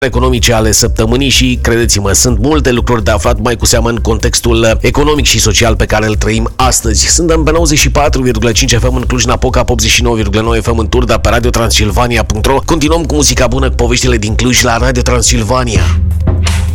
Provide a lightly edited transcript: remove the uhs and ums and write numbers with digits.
economice ale săptămânii și, credeți-mă, sunt multe lucruri de aflat, mai cu seamă în contextul economic și social pe care îl trăim astăzi. Suntem pe 94,5 FM în Cluj-Napoca, 89,9 FM în Turda, pe radiotransilvania.ro. Continuăm cu muzica bună, cu poveștile din Cluj la Radio Transilvania.